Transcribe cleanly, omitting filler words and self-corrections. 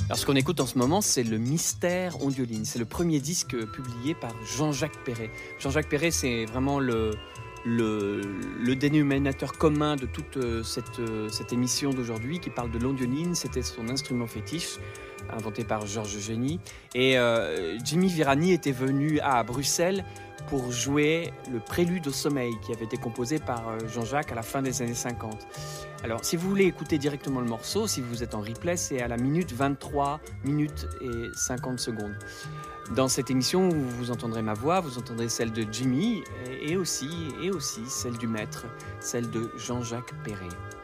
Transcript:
Alors ce qu'on écoute en ce moment, c'est le Mystère Ondioline. C'est le premier disque publié par Jean-Jacques Perret. Jean-Jacques Perret, c'est vraiment le dénominateur commun de toute cette émission d'aujourd'hui qui parle de l'ondioline. C'était son instrument fétiche, inventé par Georges Génie. Et Jimmy Virani était venu à Bruxelles pour jouer le Prélude au sommeil qui avait été composé par Jean-Jacques à la fin des années 50. Alors, si vous voulez écouter directement le morceau, si vous êtes en replay, c'est à la minute 23 minutes et 50 secondes. Dans cette émission, vous entendrez ma voix, vous entendrez celle de Jimmy et aussi celle du maître, celle de Jean-Jacques Perret.